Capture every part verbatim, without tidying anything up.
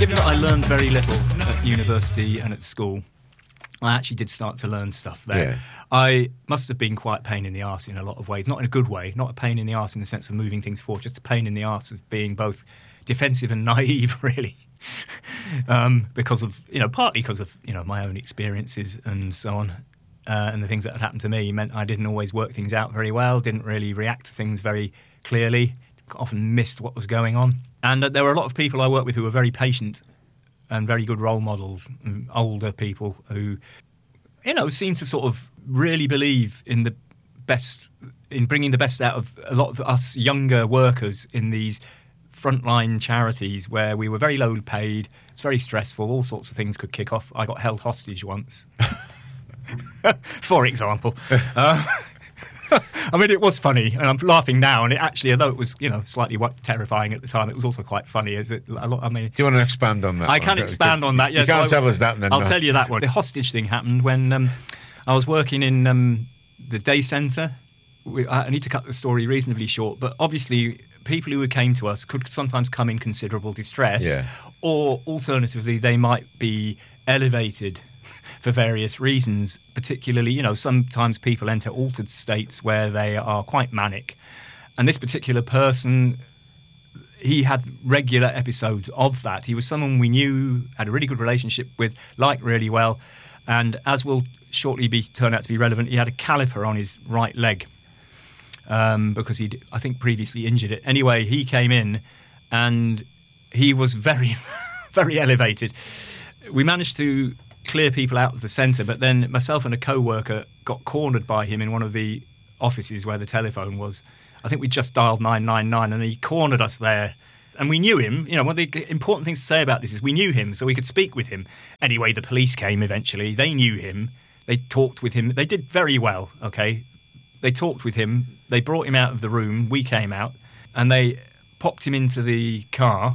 Given that I learned very little at university and at school, I actually did start to learn stuff there. Yeah. I must have been quite a pain in the arse in a lot of ways, not in a good way, not a pain in the arse in the sense of moving things forward, just a pain in the arse of being both defensive and naive, really, um, because of, you know, partly because of, you know, my own experiences and so on, uh, and the things that had happened to me meant I didn't always work things out very well, didn't really react to things very clearly, often missed what was going on. And uh, there were a lot of people I worked with who were very patient and very good role models, older people who, you know, seemed to sort of really believe in the best, in bringing the best out of a lot of us younger workers in these frontline charities where we were very low paid, it's very stressful, all sorts of things could kick off. I got held hostage once, for example. Uh, I mean, it was funny, and I'm laughing now, and it actually, although it was, you know, slightly terrifying at the time, it was also quite funny. Is it? A lot, I mean, do you want to expand on that? I one? can expand on that. Yes, you can't so tell us that. Then I'll no. tell you that one. The hostage thing happened when um, I was working in um, the day centre. We, I need to cut the story reasonably short, but obviously, people who came to us could sometimes come in considerable distress, yeah. or alternatively, they might be elevated for various reasons, particularly, you know, sometimes people enter altered states where they are quite manic. And this particular person, he had regular episodes of that. He was someone we knew, had a really good relationship with, liked really well. And as will shortly be turn out to be relevant, he had a caliper on his right leg um, because he'd, I think, previously injured it. Anyway, he came in and he was very, very elevated. We managed to clear people out of the centre, but then myself and a co-worker got cornered by him in one of the offices where the telephone was. I think we just dialed nine nine nine and he cornered us there. And we knew him. You know, one of the important things to say about this is we knew him, so we could speak with him. Anyway, the police came eventually. They knew him. They talked with him. They did very well, okay? They talked with him. They brought him out of the room. We came out and they popped him into the car.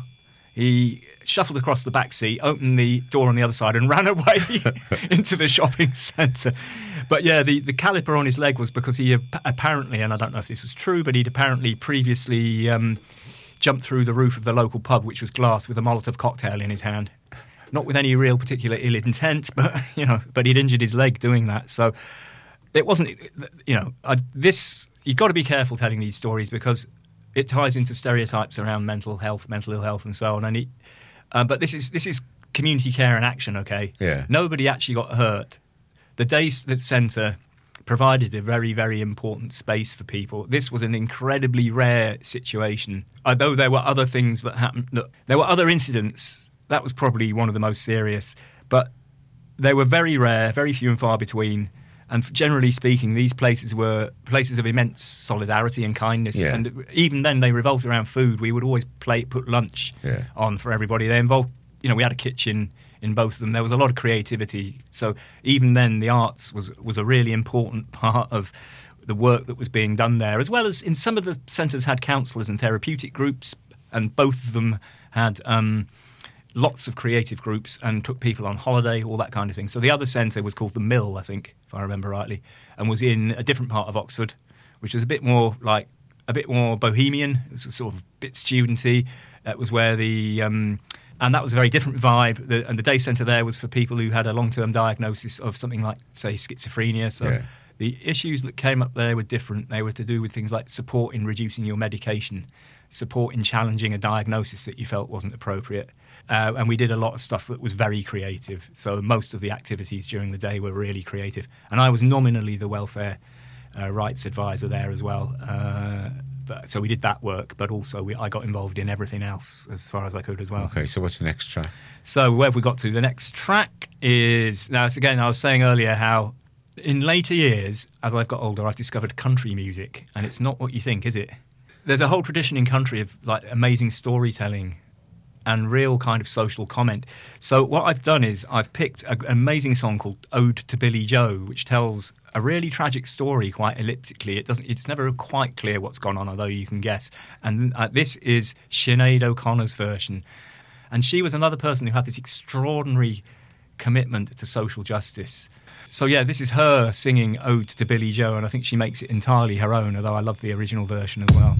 He shuffled across the back seat, opened the door on the other side and ran away into the shopping centre. But yeah, the, the caliper on his leg was because he apparently, and I don't know if this was true, but he'd apparently previously um, jumped through the roof of the local pub, which was glass, with a Molotov cocktail in his hand. Not with any real particular ill intent, but, you know, but he'd injured his leg doing that. So it wasn't, you know, I, this, you've got to be careful telling these stories because it ties into stereotypes around mental health, mental ill health and so on. And it, Uh, but this is this is community care in action, okay? Yeah. Nobody actually got hurt. The day centre provided a very, very important space for people. This was an incredibly rare situation. Although there were other things that happened, look, there were other incidents. That was probably one of the most serious. But they were very rare, very few and far between. And generally speaking, these places were places of immense solidarity and kindness. Yeah. And even then, they revolved around food. We would always play, put lunch yeah. on for everybody. They involved, you know, we had a kitchen in both of them. There was a lot of creativity. So even then, the arts was was a really important part of the work that was being done there, as well as in some of the centres had counsellors and therapeutic groups, and both of them had um, lots of creative groups and took people on holiday, all that kind of thing. So the other centre was called the Mill, I think, if I remember rightly, and was in a different part of Oxford, which was a bit more like a bit more bohemian. It was sort of a bit studenty. That was where the um, and that was a very different vibe. The, and the day centre there was for people who had a long-term diagnosis of something like, say, schizophrenia. So yeah. the issues that came up there were different. They were to do with things like support in reducing your medication, support in challenging a diagnosis that you felt wasn't appropriate. Uh, and we did a lot of stuff that was very creative. So most of the activities during the day were really creative. And I was nominally the welfare uh, rights advisor there as well. Uh, but, so we did that work, but also we, I got involved in everything else as far as I could as well. Okay, so what's the next track? So where have we got to? The next track is... Now, again, I was saying earlier how in later years, as I've got older, I've discovered country music. And it's not what you think, is it? There's a whole tradition in country of like amazing storytelling and real kind of social comment. So what I've done is I've picked a, an amazing song called Ode to Billy Joe, which tells a really tragic story quite elliptically. It doesn't. It's never quite clear what's gone on, although you can guess. And uh, this is Sinead O'Connor's version. And she was another person who had this extraordinary commitment to social justice. So yeah, this is her singing Ode to Billy Joe, and I think she makes it entirely her own, although I love the original version as well.